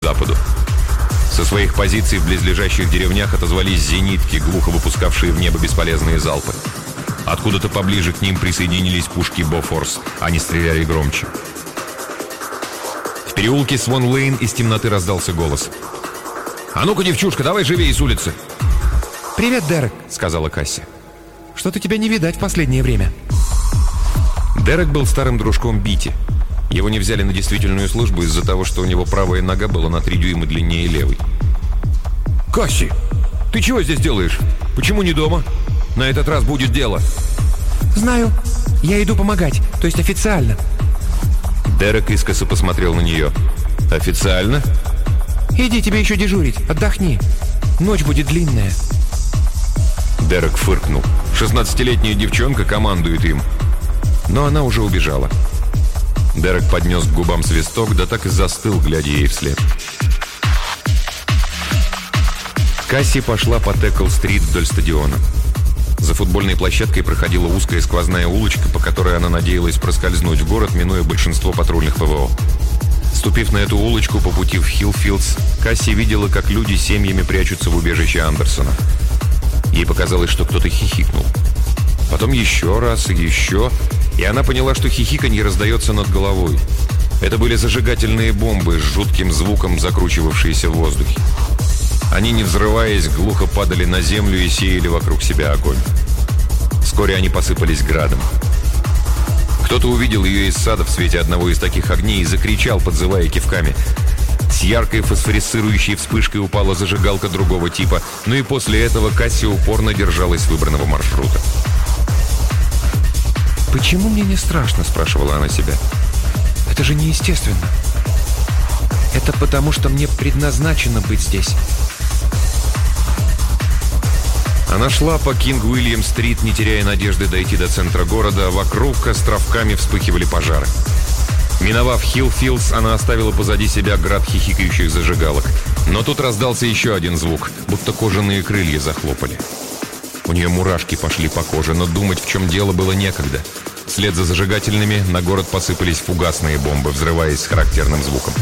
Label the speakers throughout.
Speaker 1: западу. Со своих позиций в близлежащих деревнях отозвались зенитки, глухо выпускавшие в небо бесполезные залпы. Откуда-то поближе к ним присоединились пушки «Бофорс». Они стреляли громче. В переулке Свон-Лейн из темноты раздался голос. «А ну-ка, девчушка, давай живее с улицы!»
Speaker 2: «Привет, Дерек», — сказала Касси. «Что-то тебя не видать в последнее время».
Speaker 1: Дерек был старым дружком Бити. Его не взяли на действительную службу из-за того, что у него правая нога была на 3 дюйма длиннее левой. «Касси, ты чего здесь делаешь? Почему не дома? На этот раз будет дело».
Speaker 2: «Знаю. Я иду помогать, то есть официально».
Speaker 1: Дерек искоса посмотрел на нее. «Официально?»
Speaker 2: «Иди, тебе еще дежурить, отдохни. Ночь будет длинная».
Speaker 1: Дерек фыркнул. 16-летняя девчонка командует им. Но она уже убежала. Дерек поднес к губам свисток, да так и застыл, глядя ей вслед. Касси пошла по Текл-стрит вдоль стадиона. За футбольной площадкой проходила узкая сквозная улочка, по которой она надеялась проскользнуть в город, минуя большинство патрульных ПВО. Ступив на эту улочку по пути в Хиллфилдс, Касси видела, как люди семьями прячутся в убежище Андерсона. Ей показалось, что кто-то хихикнул. Потом еще раз и еще, и она поняла, что хихиканье раздается над головой. Это были зажигательные бомбы с жутким звуком, закручивавшиеся в воздухе. Они, не взрываясь, глухо падали на землю и сеяли вокруг себя огонь. Вскоре они посыпались градом. Кто-то увидел ее из сада в свете одного из таких огней и закричал, подзывая кивками. С яркой фосфорисцирующей вспышкой упала зажигалка другого типа, но и после этого Касси упорно держалась выбранного маршрута.
Speaker 2: «Почему мне не страшно?» – спрашивала она себя. «Это же неестественно. Это потому, что мне предназначено быть здесь».
Speaker 1: Она шла по Кинг-Уильям-стрит, не теряя надежды дойти до центра города, а вокруг островками вспыхивали пожары. Миновав Хиллфилдс, она оставила позади себя град хихикающих зажигалок. Но тут раздался еще один звук, будто кожаные крылья захлопали. У нее мурашки пошли по коже, но думать, в чем дело, было некогда. Вслед за зажигательными на город посыпались фугасные бомбы, взрываясь с характерным звуком.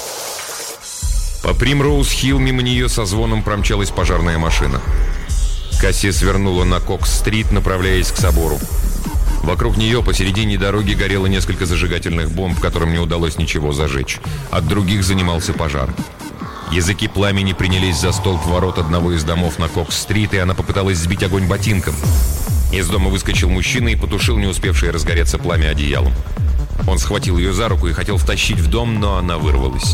Speaker 1: По Примроуз-Хилл мимо нее со звоном промчалась пожарная машина. Касси свернула на Кокс-стрит, направляясь к собору. Вокруг нее посередине дороги горело несколько зажигательных бомб, которым не удалось ничего зажечь. От других занимался пожар. Языки пламени принялись за столб ворот одного из домов на Кокс-стрит, и она попыталась сбить огонь ботинком. Из дома выскочил мужчина и потушил не успевшее разгореться пламя одеялом. Он схватил ее за руку и хотел втащить в дом, но она вырвалась.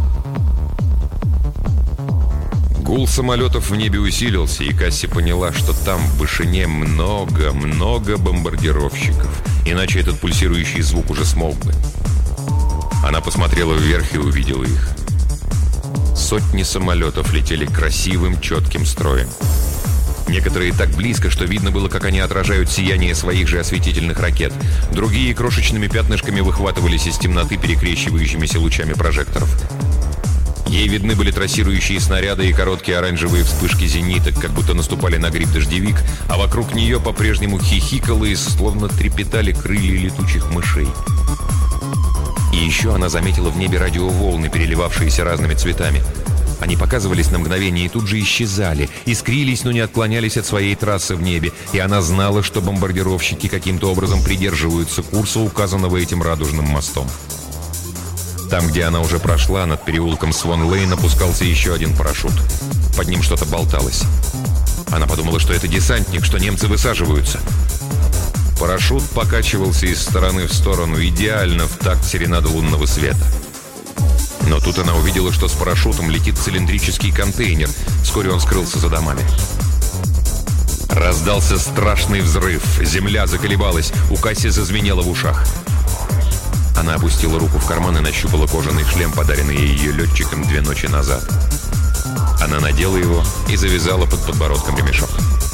Speaker 1: Гул самолетов в небе усилился, и Касси поняла, что там в вышине много бомбардировщиков, иначе этот пульсирующий звук уже смолк бы. Она посмотрела вверх и увидела их. Сотни самолетов летели красивым, четким строем. Некоторые так близко, что видно было, как они отражают сияние своих же осветительных ракет. Другие крошечными пятнышками выхватывались из темноты перекрещивающимися лучами прожекторов. Ей видны были трассирующие снаряды и короткие оранжевые вспышки зениток, как будто наступали на гриб-дождевик, а вокруг нее по-прежнему хихикало и словно трепетали крылья летучих мышей. И еще она заметила в небе радиоволны, переливавшиеся разными цветами. Они показывались на мгновение и тут же исчезали, искрились, но не отклонялись от своей трассы в небе, и она знала, что бомбардировщики каким-то образом придерживаются курса, указанного этим радужным мостом. Там, где она уже прошла, над переулком Свон-Лейн опускался еще один парашют. Под ним что-то болталось. Она подумала, что это десантник, что немцы высаживаются. Парашют покачивался из стороны в сторону, идеально в такт серенады лунного света. Но тут она увидела, что с парашютом летит цилиндрический контейнер. Вскоре он скрылся за домами. Раздался страшный взрыв. Земля заколебалась. У Касси зазвенело в ушах. Она опустила руку в карман и нащупала кожаный шлем, подаренный ее летчиком 2 ночи назад. Она надела его и завязала под подбородком ремешок.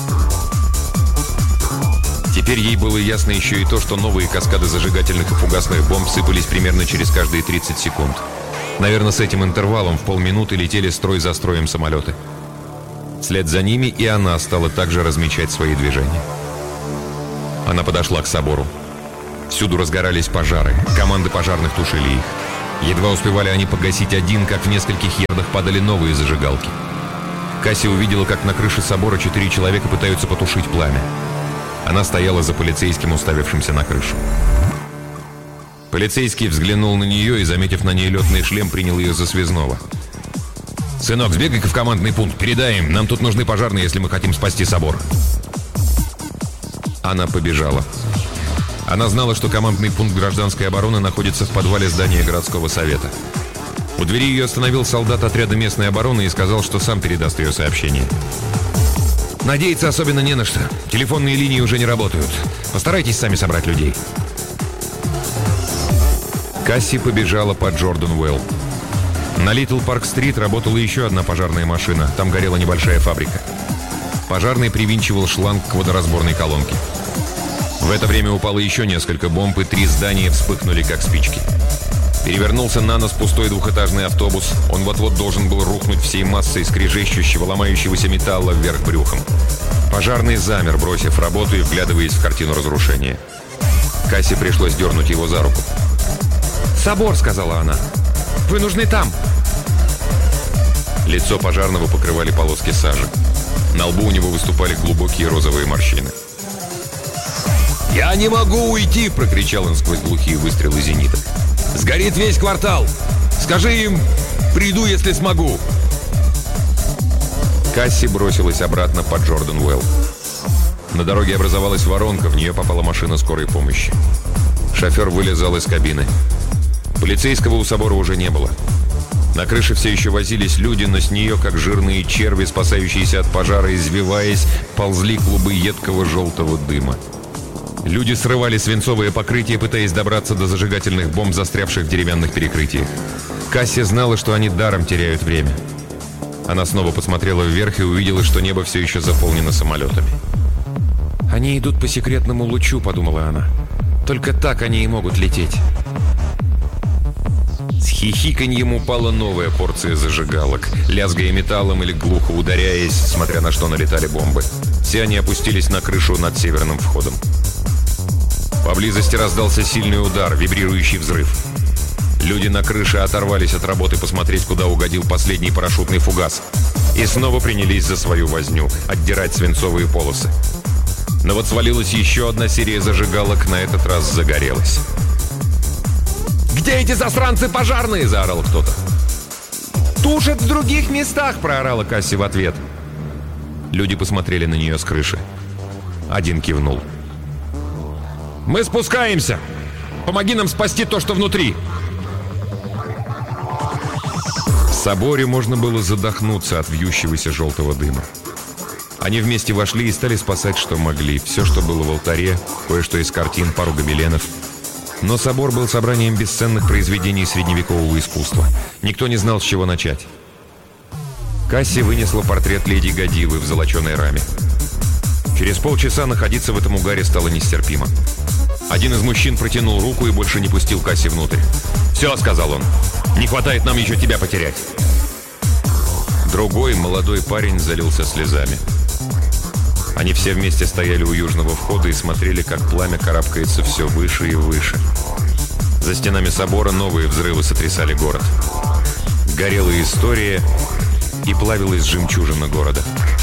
Speaker 1: Теперь ей было ясно еще и то, что новые каскады зажигательных и фугасных бомб сыпались примерно через каждые 30 секунд. Наверное, с этим интервалом в полминуты летели строй за строем самолеты. Вслед за ними и она стала также размечать свои движения. Она подошла к собору. Всюду разгорались пожары. Команды пожарных тушили их. Едва успевали они погасить один, как в нескольких ярдах падали новые зажигалки. Касси увидела, как на крыше собора 4 человека пытаются потушить пламя. Она стояла за полицейским, уставившимся на крышу. Полицейский взглянул на нее и, заметив на ней летный шлем, принял ее за связного. «Сынок, сбегай-ка в командный пункт, передай им, нам тут нужны пожарные, если мы хотим спасти собор». Она побежала. Она знала, что командный пункт гражданской обороны находится в подвале здания городского совета. У двери ее остановил солдат отряда местной обороны и сказал, что сам передаст ее сообщение. «Надеяться особенно не на что. Телефонные линии уже не работают. Постарайтесь сами собрать людей». Касси побежала по Джордан-Уэлл. На Литл-Парк-стрит работала еще одна пожарная машина. Там горела небольшая фабрика. Пожарный привинчивал шланг к водоразборной колонке. В это время упало еще несколько бомб, и 3 здания вспыхнули, как спички. Перевернулся на нос пустой двухэтажный автобус. Он вот-вот должен был рухнуть всей массой скрежещущего, ломающегося металла вверх брюхом. Пожарный замер, бросив работу и вглядываясь в картину разрушения. Кассе пришлось дернуть его за руку. «Собор», — сказала она. «Вы нужны там». Лицо пожарного покрывали полоски сажи. На лбу у него выступали глубокие розовые морщины. «Я не могу уйти!» — прокричал он сквозь глухие выстрелы зениток. «Сгорит весь квартал! Скажи им, приду, если смогу!» Касси бросилась обратно по Джордан-Уэлл. На дороге образовалась воронка, в нее попала машина скорой помощи. Шофер вылезал из кабины. Полицейского у собора уже не было. На крыше все еще возились люди, но с нее, как жирные черви, спасающиеся от пожара, извиваясь, ползли клубы едкого желтого дыма. Люди срывали свинцовое покрытие, пытаясь добраться до зажигательных бомб, застрявших в деревянных перекрытиях. Касси знала, что они даром теряют время. Она снова посмотрела вверх и увидела, что небо все еще заполнено самолетами. «Они идут по секретному лучу», — подумала она. «Только так они и могут лететь». С хихиканьем упала новая порция зажигалок, лязгая металлом или глухо ударяясь, смотря на что налетали бомбы. Все они опустились на крышу над северным входом. Поблизости раздался сильный удар, вибрирующий взрыв. Люди на крыше оторвались от работы посмотреть, куда угодил последний парашютный фугас, и снова принялись за свою возню, отдирать свинцовые полосы. Но вот свалилась еще одна серия зажигалок, на этот раз загорелась. «Где эти засранцы пожарные?» — заорал кто-то. «Тушат в других местах!» — проорала Касси в ответ. Люди посмотрели на нее с крыши. Один кивнул. «Мы спускаемся! Помоги нам спасти то, что внутри!» В соборе можно было задохнуться от вьющегося желтого дыма. Они вместе вошли и стали спасать, что могли. Все, что было в алтаре, кое-что из картин, пару гобеленов. Но собор был собранием бесценных произведений средневекового искусства. Никто не знал, с чего начать. Касси вынесла портрет леди Годивы в золоченой раме. Через полчаса находиться в этом угаре стало нестерпимо. Один из мужчин протянул руку и больше не пустил Касси внутрь. «Все», — сказал он, — «не хватает нам еще тебя потерять». Другой, молодой парень, залился слезами. Они все вместе стояли у южного входа и смотрели, как пламя карабкается все выше и выше. За стенами собора новые взрывы сотрясали город. Горела история, и плавилась жемчужина города.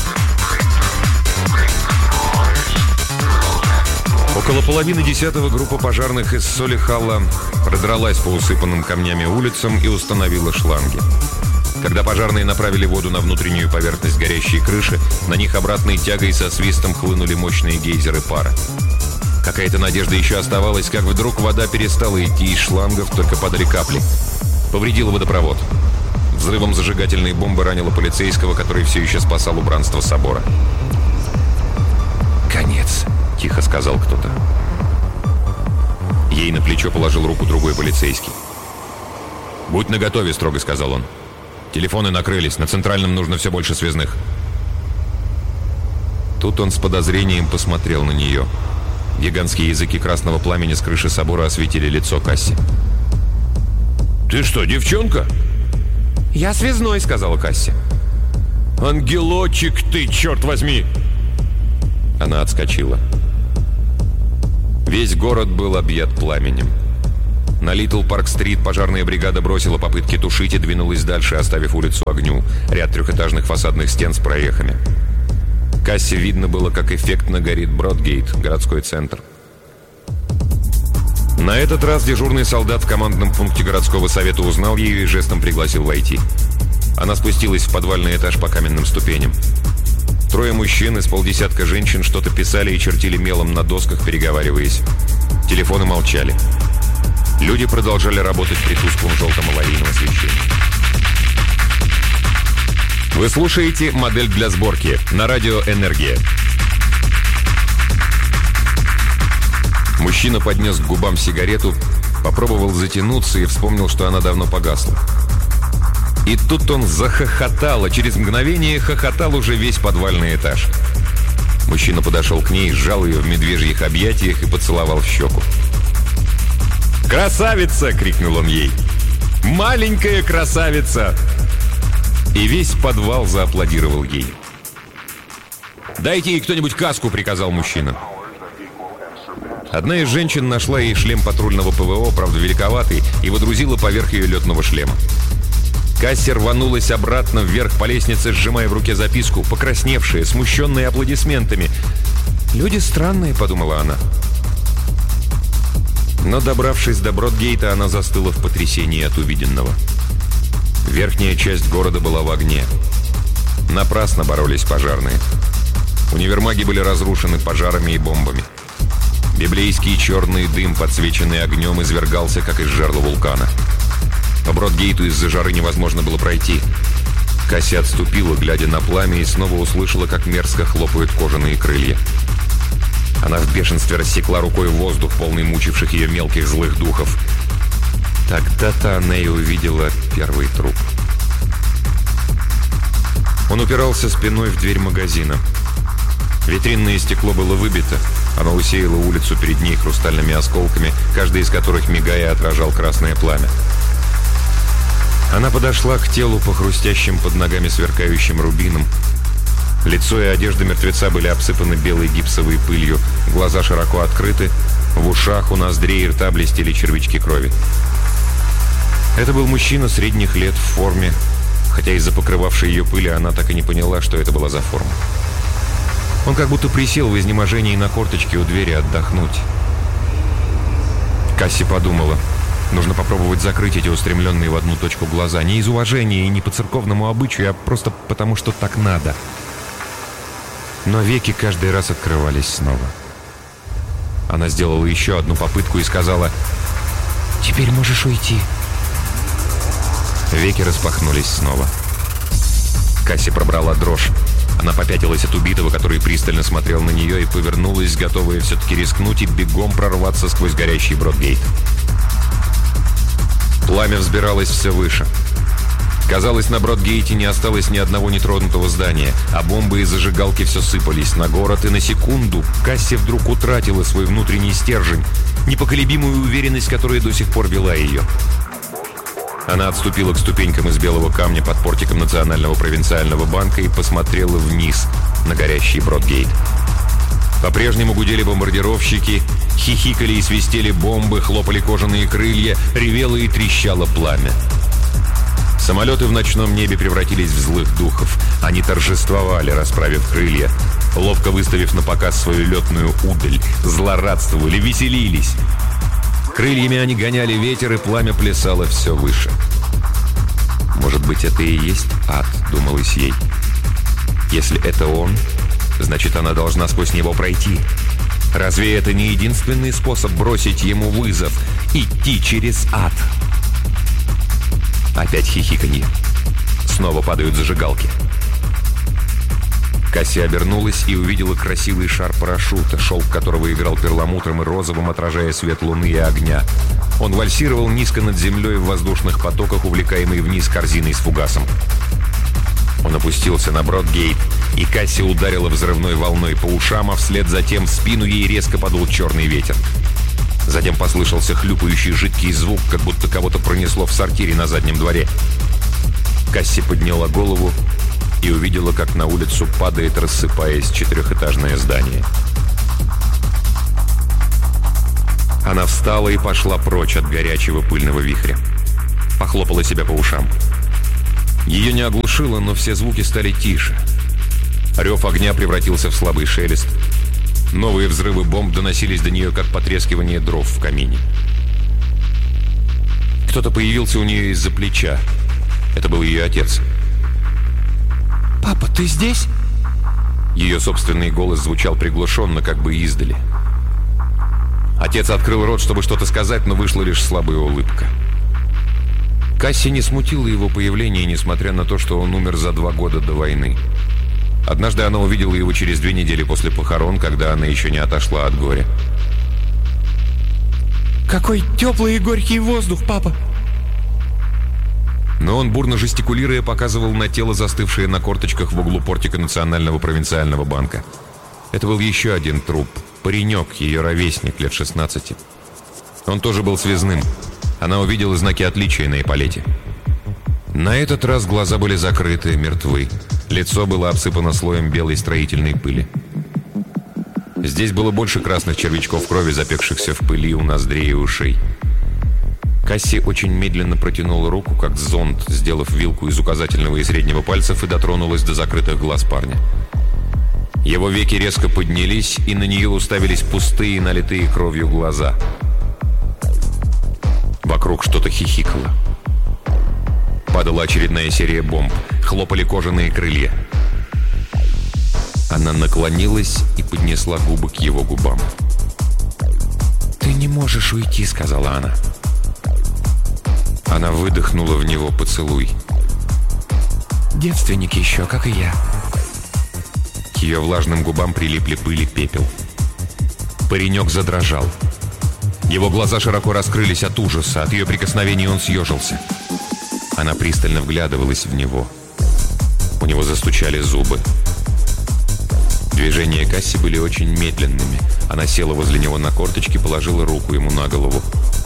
Speaker 1: Около 9:30 группа пожарных из Солихалла продралась по усыпанным камнями улицам и установила шланги. Когда пожарные направили воду на внутреннюю поверхность горящей крыши, на них обратной тягой со свистом хлынули мощные гейзеры пара. Какая-то надежда еще оставалась, как вдруг вода перестала идти из шлангов, только падали капли. Повредила водопровод. Взрывом зажигательной бомбы ранило полицейского, который все еще спасал убранство собора. «Конец», — тихо сказал кто-то. Ей на плечо положил руку другой полицейский. «Будь наготове», — строго сказал он. «Телефоны накрылись, на центральном нужно все больше связных». Тут он с подозрением посмотрел на нее. Гигантские языки красного пламени с крыши собора осветили лицо Касси. «Ты что, девчонка?» «Я связной», — сказала Касси. «Ангелочек ты, черт возьми!» Она отскочила. Весь город был объят пламенем. На Литл-Парк-стрит пожарная бригада бросила попытки тушить и двинулась дальше, оставив улицу огню. Ряд трехэтажных фасадных стен с прорехами. Кассе видно было, как эффектно горит Бродгейт, городской центр. На этот раз дежурный солдат в командном пункте городского совета узнал ее и жестом пригласил войти. Она спустилась в подвальный этаж по каменным ступеням. Трое мужчин и с полдесятка женщин что-то писали и чертили мелом на досках, переговариваясь. Телефоны молчали. Люди продолжали работать при тусклом желтом аварийном освещении. Вы слушаете «Модель для сборки» на радио «Энергия». Мужчина поднес к губам сигарету, попробовал затянуться и вспомнил, что она давно погасла. И тут он захохотал, а через мгновение хохотал уже весь подвальный этаж. Мужчина подошел к ней, сжал ее в медвежьих объятиях и поцеловал в щеку. «Красавица!» — крикнул он ей. «Маленькая красавица!» И весь подвал зааплодировал ей. «Дайте ей кто-нибудь каску!» — приказал мужчина. Одна из женщин нашла ей шлем патрульного ПВО, правда великоватый, и водрузила поверх ее летного шлема. Касси рванулась обратно вверх по лестнице, сжимая в руке записку, покрасневшая, смущенная аплодисментами. «Люди странные», — подумала она. Но, добравшись до Бродгейта, она застыла в потрясении от увиденного. Верхняя часть города была в огне. Напрасно боролись пожарные. Универмаги были разрушены пожарами и бомбами. Библейский черный дым, подсвеченный огнем, извергался, как из жерла вулкана. По Бродгейту из-за жары невозможно было пройти. Касси отступила, глядя на пламя, и снова услышала, как мерзко хлопают кожаные крылья. Она в бешенстве рассекла рукой воздух, полный мучивших ее мелких злых духов. Тогда-то она и увидела первый труп. Он упирался спиной в дверь магазина. Витринное стекло было выбито. Оно усеяло улицу перед ней хрустальными осколками, каждый из которых, мигая, отражал красное пламя. Она подошла к телу по хрустящим под ногами сверкающим рубинам. Лицо и одежда мертвеца были обсыпаны белой гипсовой пылью, глаза широко открыты, в ушах, у ноздрей и рта блестели червячки крови. Это был мужчина средних лет в форме, хотя из-за покрывавшей ее пыли она так и не поняла, что это была за форма. Он как будто присел в изнеможении на корточке у двери отдохнуть. Касси подумала, нужно попробовать закрыть эти устремленные в одну точку глаза. Не из уважения и не по церковному обычаю, а просто потому, что так надо. Но веки каждый раз открывались снова. Она сделала еще одну попытку и сказала: «Теперь можешь уйти». Веки распахнулись снова. Касси пробрала дрожь. Она попятилась от убитого, который пристально смотрел на нее, и повернулась, готовая все-таки рискнуть и бегом прорваться сквозь горящий Бродгейт. Пламя взбиралось все выше. Казалось, на Бродгейте не осталось ни одного нетронутого здания, а бомбы и зажигалки все сыпались на город, и на секунду Касси вдруг утратила свой внутренний стержень, непоколебимую уверенность, которая до сих пор вела ее. Она отступила к ступенькам из белого камня под портиком Национального провинциального банка и посмотрела вниз на горящий Бродгейт. По-прежнему гудели бомбардировщики, хихикали и свистели бомбы, хлопали кожаные крылья, ревело и трещало пламя. Самолеты в ночном небе превратились в злых духов. Они торжествовали, расправив крылья, ловко выставив на показ свою летную удаль, злорадствовали, веселились. Крыльями они гоняли ветер, и пламя плясало все выше. «Может быть, это и есть ад», — думалось ей. «Если это он, значит, она должна сквозь него пройти. Разве это не единственный способ бросить ему вызов — идти через ад?» Опять хихиканье. Снова падают зажигалки. Касси обернулась и увидела красивый шар парашюта, шелк которого играл перламутром и розовым, отражая свет луны и огня. Он вальсировал низко над землей в воздушных потоках, увлекаемый вниз корзиной с фугасом. Он опустился на Бродгейт, и Касси ударила взрывной волной по ушам, а вслед за тем в спину ей резко подул черный ветер. Затем послышался хлюпающий жидкий звук, как будто кого-то пронесло в сортире на заднем дворе. Касси подняла голову и увидела, как на улицу падает, рассыпаясь, четырехэтажное здание. Она встала и пошла прочь от горячего пыльного вихря. Похлопала себя по ушам. Ее не оглушило, но все звуки стали тише. Рев огня превратился в слабый шелест. Новые взрывы бомб доносились до нее, как потрескивание дров в камине. Кто-то появился у нее из-за плеча. Это был ее отец.
Speaker 2: «Папа, ты здесь?»
Speaker 1: Ее собственный голос звучал приглушенно, как бы издали. Отец открыл рот, чтобы что-то сказать, но вышла лишь слабая улыбка. Касси не смутило его появление, несмотря на то, что он умер за 2 года до войны. Однажды она увидела его через 2 недели после похорон, когда она еще не отошла от горя.
Speaker 2: «Какой теплый и горький воздух, папа!»
Speaker 1: Но он, бурно жестикулируя, показывал на тело, застывшее на корточках в углу портика Национального провинциального банка. Это был еще один труп. Паренек, ее ровесник, лет 16. Он тоже был связным. Она увидела знаки отличия на эполете. На этот раз глаза были закрыты, мертвы. Лицо было обсыпано слоем белой строительной пыли. Здесь было больше красных червячков крови, запекшихся в пыли у ноздрей и ушей. Касси очень медленно протянула руку, как зонд, сделав вилку из указательного и среднего пальцев, и дотронулась до закрытых глаз парня. Его веки резко поднялись, и на нее уставились пустые, налитые кровью глаза. Вокруг что-то хихикало. Падала очередная серия бомб. Хлопали кожаные крылья. Она наклонилась и поднесла губы к его губам.
Speaker 2: «Ты не можешь уйти», — сказала она.
Speaker 1: Она выдохнула в него поцелуй.
Speaker 2: «Девственник еще, как и я».
Speaker 1: К ее влажным губам прилипли пыль и пепел. Паренек задрожал. Его глаза широко раскрылись от ужаса. От ее прикосновений он съежился. Она пристально вглядывалась в него. У него застучали зубы. Движения Касси были очень медленными. Она села возле него на корточки, положила руку ему на голову.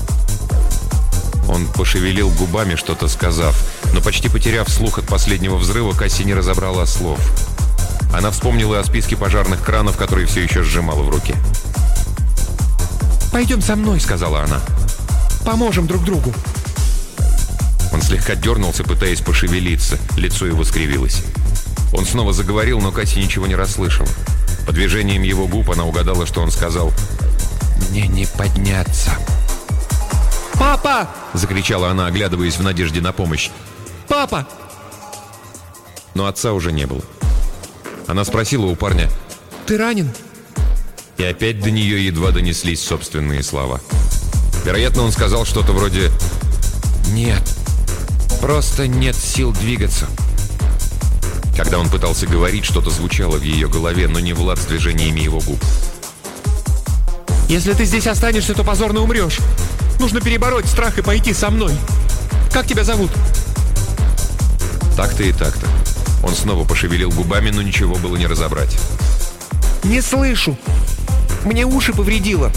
Speaker 1: Он пошевелил губами, что-то сказав, но почти потеряв слух от последнего взрыва, Касси не разобрала слов. Она вспомнила о списке пожарных кранов, которые все еще сжимала в руке.
Speaker 2: «Пойдем со мной», — сказала она. «Поможем друг другу».
Speaker 1: Он слегка дернулся, пытаясь пошевелиться. Лицо его скривилось. Он снова заговорил, но Касси ничего не расслышала. По движениям его губ она угадала, что он сказал:
Speaker 2: «Мне не подняться».
Speaker 1: «Папа!» — закричала она, оглядываясь в надежде на помощь.
Speaker 2: «Папа!»
Speaker 1: Но отца уже не было. Она спросила у парня:
Speaker 2: «Ты ранен?»
Speaker 1: И опять до нее едва донеслись собственные слова. Вероятно, он сказал что-то вроде:
Speaker 2: «Нет, просто нет сил двигаться».
Speaker 1: Когда он пытался говорить, что-то звучало в ее голове, но не Влад с движениями его губ.
Speaker 2: «Если ты здесь останешься, то позорно умрешь. Нужно перебороть страх и пойти со мной. Как тебя зовут?»
Speaker 1: Так-то и так-то. Он снова пошевелил губами, но ничего было не разобрать.
Speaker 2: «Не слышу. Мне уши повредило».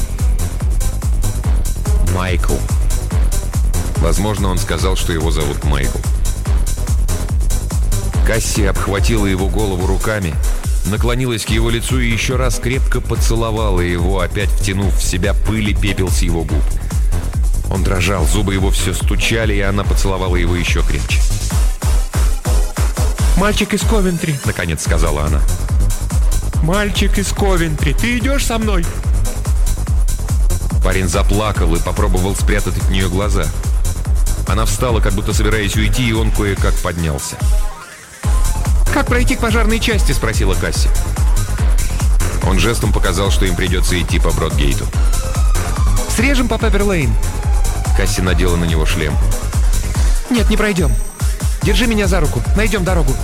Speaker 1: «Майкл». Возможно, он сказал, что его зовут Майкл. Касси обхватила его голову руками, наклонилась к его лицу и еще раз крепко поцеловала его, опять втянув в себя пыль и пепел с его губ. Он дрожал, зубы его все стучали, и она поцеловала его еще крепче.
Speaker 2: «Мальчик из Ковентри», — наконец сказала она. «Мальчик из Ковентри, ты идешь со мной?»
Speaker 1: Парень заплакал и попробовал спрятать от нее глаза. Она встала, как будто собираясь уйти, и он кое-как поднялся.
Speaker 2: «Как пройти к пожарной части?» — спросила Касси.
Speaker 1: Он жестом показал, что им придется идти по Бродгейту.
Speaker 2: «Срежем по Пеппер-Лейн».
Speaker 1: Касси надела на него шлем.
Speaker 2: «Нет, не пройдем. Держи меня за руку. Найдем дорогу».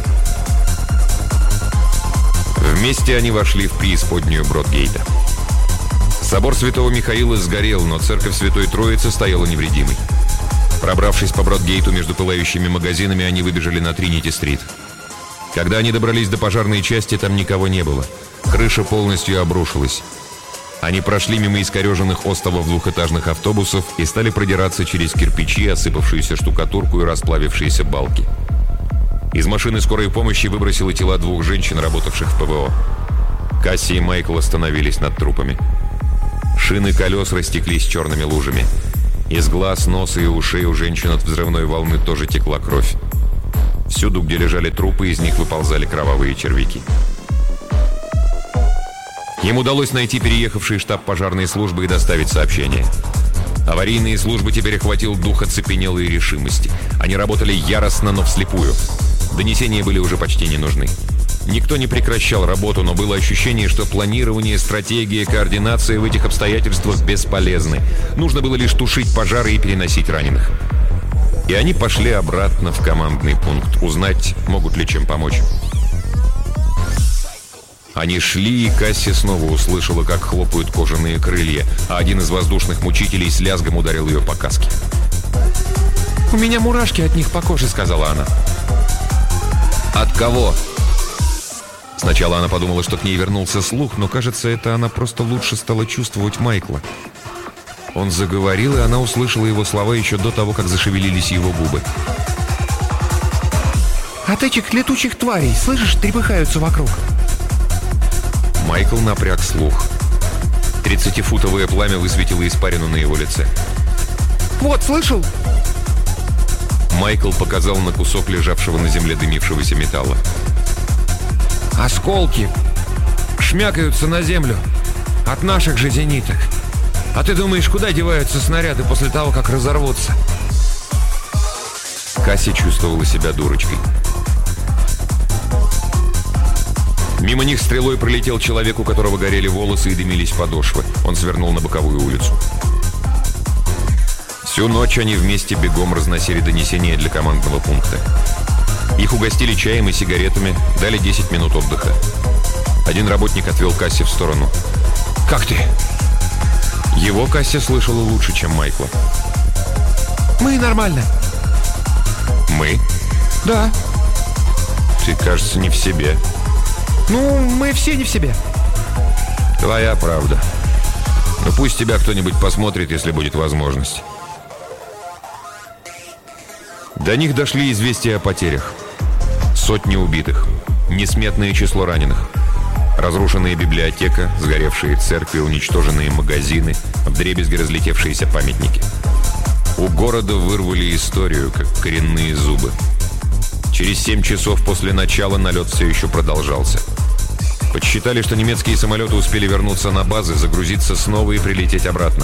Speaker 1: Вместе они вошли в преисподнюю Бродгейта. Собор Святого Михаила сгорел, но церковь Святой Троицы стояла невредимой. Пробравшись по Бродгейту между пылающими магазинами, они выбежали на Тринити-стрит. Когда они добрались до пожарной части, там никого не было. Крыша полностью обрушилась. Они прошли мимо искореженных остовов двухэтажных автобусов и стали продираться через кирпичи, осыпавшуюся штукатурку и расплавившиеся балки. Из машины скорой помощи выбросило тела 2 женщин, работавших в ПВО. Касси и Майкл остановились над трупами. Шины колес растеклись черными лужами. Из глаз, носа и ушей у женщин от взрывной волны тоже текла кровь. Всюду, где лежали трупы, из них выползали кровавые червяки. Им удалось найти переехавший штаб пожарной службы и доставить сообщение. Аварийные службы теперь охватил дух оцепенелой решимости. Они работали яростно, но вслепую. Донесения были уже почти не нужны. Никто не прекращал работу, но было ощущение, что планирование, стратегия, координация в этих обстоятельствах бесполезны. Нужно было лишь тушить пожары и переносить раненых. И они пошли обратно в командный пункт, узнать, могут ли чем помочь. Они шли, и Касси снова услышала, как хлопают кожаные крылья, а один из воздушных мучителей с лязгом ударил ее по каске.
Speaker 2: «У меня мурашки от них по коже», — сказала она.
Speaker 1: «От кого?» Сначала она подумала, что к ней вернулся слух, но, кажется, это она просто лучше стала чувствовать Майкла. Он заговорил, и она услышала его слова еще до того, как зашевелились его губы.
Speaker 2: «От этих летучих тварей, слышишь, трепыхаются вокруг».
Speaker 1: Майкл напряг слух. 30-футовое пламя высветило испарину на его лице.
Speaker 2: «Вот, слышал?»
Speaker 1: Майкл показал на кусок лежавшего на земле дымившегося металла.
Speaker 2: «Осколки шмякаются на землю от наших же зениток. А ты думаешь, куда деваются снаряды после того, как разорвутся?»
Speaker 1: Касси чувствовала себя дурочкой. Мимо них стрелой пролетел человек, у которого горели волосы и дымились подошвы. Он свернул на боковую улицу. Всю ночь они вместе бегом разносили донесения для командного пункта. Их угостили чаем и сигаретами, дали 10 минут отдыха. Один работник отвел Касси в сторону.
Speaker 2: «Как ты?»
Speaker 1: Его Касси слышала лучше, чем Майкла.
Speaker 2: «Мы нормально».
Speaker 1: «Мы?»
Speaker 2: «Да».
Speaker 1: «Ты, кажется, не в себе».
Speaker 2: «Ну, мы все не в себе».
Speaker 1: «Твоя правда. Но пусть тебя кто-нибудь посмотрит, если будет возможность». До них дошли известия о потерях. Сотни убитых, несметное число раненых, разрушенная библиотека, сгоревшие церкви, уничтоженные магазины, вдребезги разлетевшиеся памятники. У города вырвали историю, как коренные зубы. Через 7 часов после начала налет все еще продолжался. Подсчитали, что немецкие самолеты успели вернуться на базы, загрузиться снова и прилететь обратно.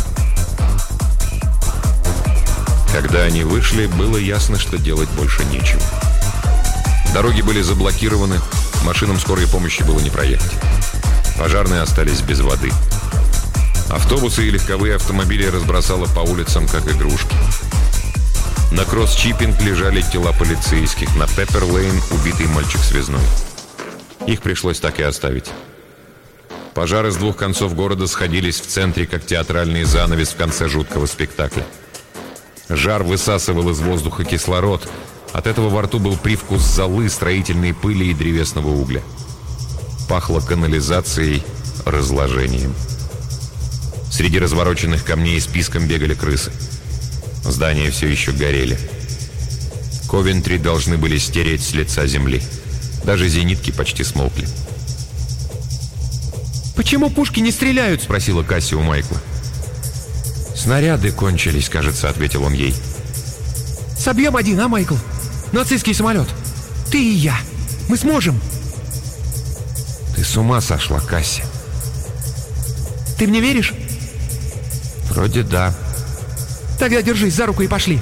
Speaker 1: Когда они вышли, было ясно, что делать больше нечего. Дороги были заблокированы, машинам скорой помощи было не проехать. Пожарные остались без воды. Автобусы и легковые автомобили разбросало по улицам, как игрушки. На Кросс-Чиппинг лежали тела полицейских, на Пеппер-Лейн убитый мальчик-связной. Их пришлось так и оставить. Пожары с двух концов города сходились в центре, как театральный занавес в конце жуткого спектакля. Жар высасывал из воздуха кислород. От этого во рту был привкус золы, строительной пыли и древесного угля. Пахло канализацией, разложением. Среди развороченных камней списком бегали крысы. Здания все еще горели. Ковентри должны были стереть с лица земли. Даже зенитки почти смолкли.
Speaker 2: «Почему пушки не стреляют?» —
Speaker 1: спросила Касси у Майкла.
Speaker 2: «Снаряды кончились, кажется», — ответил он ей. «Собьем один, а, Майкл? Нацистский самолет. Ты и я. Мы сможем».
Speaker 1: «Ты с ума сошла, Касси».
Speaker 2: «Ты мне веришь?»
Speaker 1: «Вроде да».
Speaker 2: «Тогда держись за руку и пошли».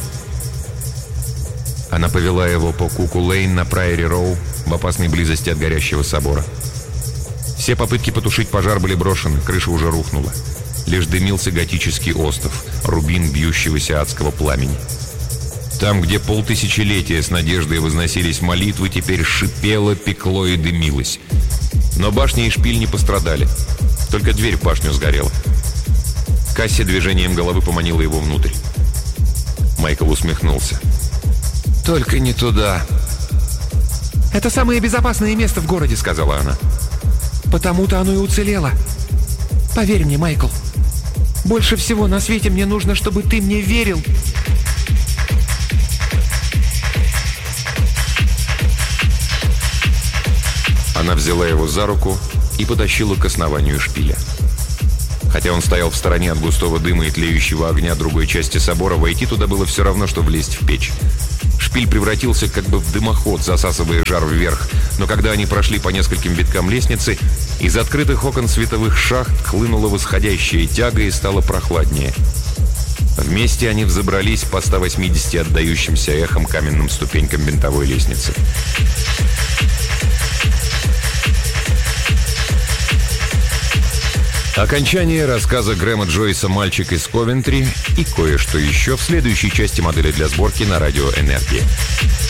Speaker 1: Она повела его по Куку-Лейн на Прайори-Роу в опасной близости от горящего собора. Все попытки потушить пожар были брошены, крыша уже рухнула. Лишь дымился готический остов, рубин бьющегося адского пламени. Там, где полтысячелетия с надеждой возносились молитвы, теперь шипело, пекло и дымилось. Но башня и шпиль не пострадали. Только дверь в башню сгорела. Касси движением головы поманила его внутрь. Майкл усмехнулся. «Только не туда».
Speaker 2: «Это самое безопасное место в городе», — сказала она. «Потому-то оно и уцелело. Поверь мне, Майкл. Больше всего на свете мне нужно, чтобы ты мне верил».
Speaker 1: Она взяла его за руку и потащила к основанию шпиля. Хотя он стоял в стороне от густого дыма и тлеющего огня другой части собора, войти туда было все равно, что влезть в печь. Шпиль превратился как бы в дымоход, засасывая жар вверх. Но когда они прошли по нескольким виткам лестницы, из открытых окон световых шахт хлынула восходящая тяга и стало прохладнее. Вместе они взобрались по 180 отдающимся эхом каменным ступенькам винтовой лестницы. Окончание рассказа Грэма Джойса «Мальчик из Ковентри» и кое-что еще в следующей части модели для сборки на радио «Энергия».